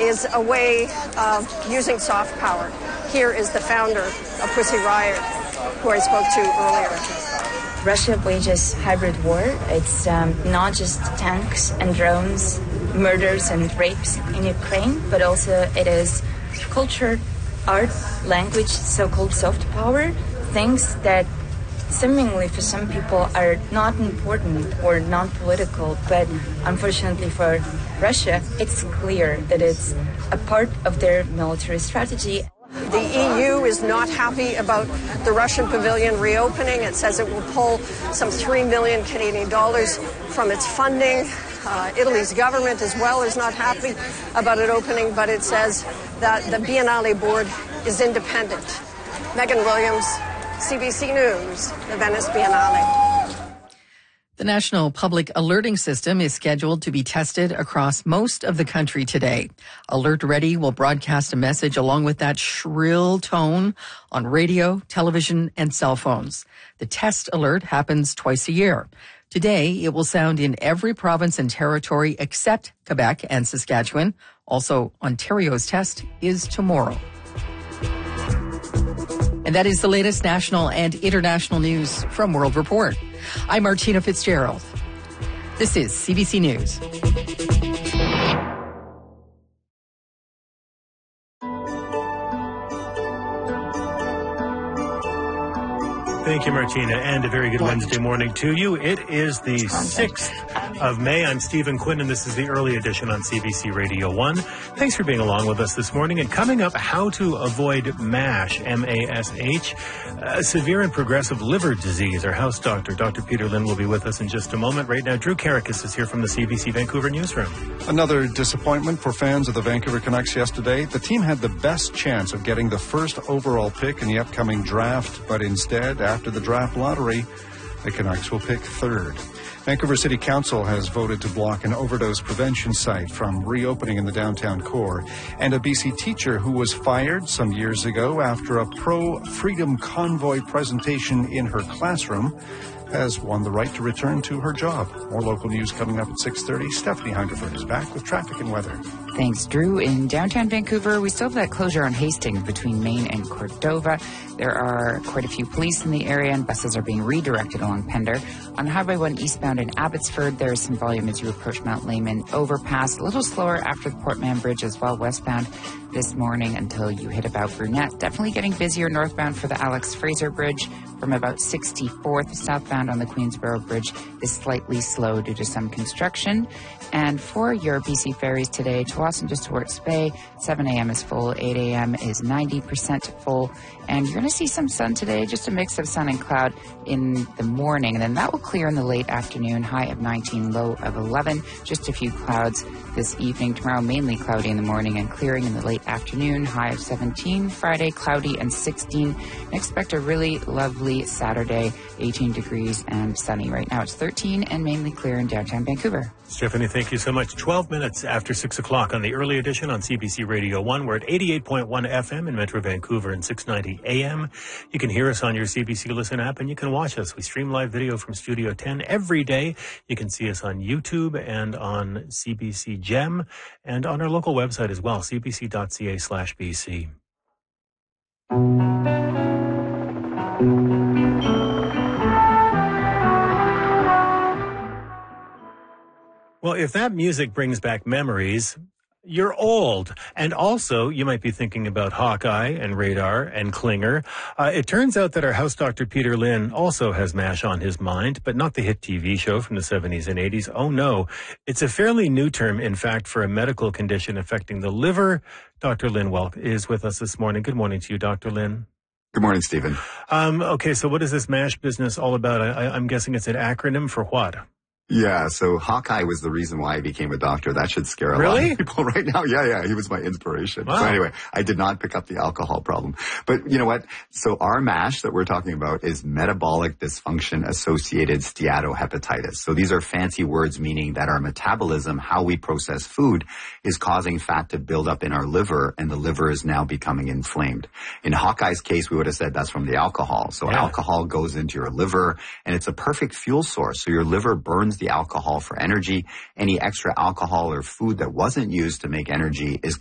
is a way of using soft power. Here is the founder of Pussy Riot, who I spoke to earlier. Russia wages hybrid war. It's not just tanks and drones, murders and rapes in Ukraine, but also it is culture, art, language, so-called soft power, things that seemingly for some people are not important or non-political, but unfortunately for Russia, it's clear that it's a part of their military strategy. The EU is not happy about the Russian pavilion reopening. It says it will pull some 3 million Canadian dollars from its funding. Italy's government as well is not happy about it opening, but it says that the Biennale board is independent. Megan Williams, CBC News, the Venice Biennale. The National Public Alerting System is scheduled to be tested across most of the country today. Alert Ready will broadcast a message along with that shrill tone on radio, television, and cell phones. The test alert happens twice a year. Today, it will sound in every province and territory except Quebec and Saskatchewan. Also, Ontario's test is tomorrow. And that is the latest national and international news from World Report. I'm Martina Fitzgerald. This is CBC News. Thank you, Martina, and a very good Wednesday morning to you. It is the 6th of May. I'm Stephen Quinn, and this is the early edition on CBC Radio 1. Thanks for being along with us this morning. And coming up, how to avoid MASH, M-A-S-H, severe and progressive liver disease. Our house doctor, Dr. Peter Lynn, will be with us in just a moment. Right now, Drew Karakis is here from the CBC Vancouver newsroom. Another disappointment for fans of the Vancouver Canucks yesterday. The team had the best chance of getting the first overall pick in the upcoming draft, but instead, after the draft lottery, the Canucks will pick third. Vancouver City Council has voted to block an overdose prevention site from reopening in the downtown core. And a BC teacher who was fired some years ago after a pro-freedom convoy presentation in her classroom has won the right to return to her job. More local news coming up at 6:30. Stephanie Hungerford is back with traffic and weather. Thanks, Drew. In downtown Vancouver, we still have that closure on Hastings between Main and Cordova. There are quite a few police in the area, and buses are being redirected along Pender. On Highway 1 eastbound in Abbotsford, there is some volume as you approach Mount Lehman overpass. A little slower after the Port Mann Bridge as well, westbound this morning until you hit about Brunette. Definitely getting busier northbound for the Alex Fraser Bridge from about 64th. Southbound on the Queensboro Bridge is slightly slow due to some construction. And for your BC ferries today, Tsawwassen to Stewart's Bay, 7 a.m. is full, 8 a.m. is 90% full. And you're going to see some sun today, just a mix of sun and cloud in the morning. And then that will clear in the late afternoon, high of 19, low of 11. Just a few clouds this evening. Tomorrow, mainly cloudy in the morning and clearing in the late afternoon, high of 17. Friday, cloudy and 16. And expect a really lovely Saturday, 18 degrees and sunny. Right now it's 13 and mainly clear in downtown Vancouver. Stephanie, thank you so much. 12 minutes after 6 o'clock on the early edition on CBC Radio 1. We're at 88.1 FM in Metro Vancouver and 690 AM. You can hear us on your CBC Listen app, and you can watch us. We stream live video from Studio 10 every day. You can see us on YouTube and on CBC Gem and on our local website as well, cbc.ca/BC. Well, if that music brings back memories, you're old. And also, you might be thinking about Hawkeye and Radar and Klinger. It turns out that our house doctor, Peter Lynn, also has MASH on his mind, but not the hit TV show from the 70s and 80s. Oh, no. It's a fairly new term, in fact, for a medical condition affecting the liver. Dr. Lynn Welk is with us this morning. Good morning to you, Dr. Lynn. Good morning, Stephen. Okay, so what is this MASH business all about? I'm guessing it's an acronym for what? Yeah, so Hawkeye was the reason why I became a doctor. That should scare a lot of people right now. Yeah, he was my inspiration. Wow. So anyway, I did not pick up the alcohol problem. But you know what? So our MASH that we're talking about is metabolic dysfunction associated steatohepatitis. So these are fancy words meaning that our metabolism, how we process food, is causing fat to build up in our liver, and the liver is now becoming inflamed. In Hawkeye's case, we would have said that's from the alcohol. So alcohol goes into your liver, and it's a perfect fuel source. So your liver burns the alcohol for energy. Any extra alcohol or food that wasn't used to make energy is